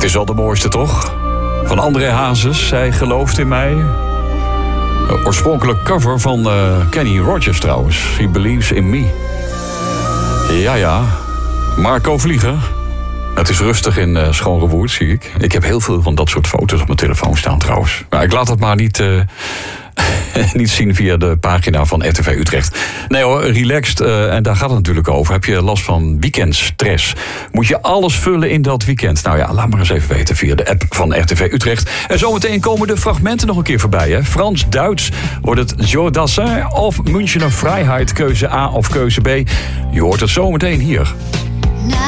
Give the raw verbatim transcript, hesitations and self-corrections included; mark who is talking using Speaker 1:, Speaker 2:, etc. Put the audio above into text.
Speaker 1: is al de mooiste, toch? Van André Hazes, Zij gelooft in mij. Uh, oorspronkelijk cover van uh, Kenny Rogers trouwens. He believes in me. Ja, ja. Marco Vlieger. Het is rustig in uh, Schoonrewoerd, zie ik. Ik heb heel veel van dat soort foto's op mijn telefoon staan trouwens. Maar ik laat het maar niet... Uh, niet zien via de pagina van R T V Utrecht. Nee hoor, relaxed. Uh, en daar gaat het natuurlijk over. Heb je last van weekendstress? Moet je alles vullen in dat weekend? Nou ja, laat maar eens even weten via de app van R T V Utrecht. En zometeen komen de fragmenten nog een keer voorbij. Hè? Frans-Duits wordt het Joe Dassin of Münchener Freiheit, keuze A of keuze B. Je hoort het zometeen hier.